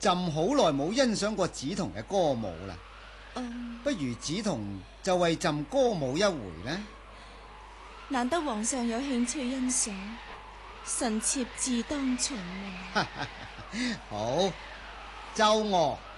朕好耐冇欣賞過梓潼嘅歌舞啦。不如梓潼就為朕歌舞一回呢？ 難得皇上有興趣欣賞，臣妾自當從命。 好，奏樂。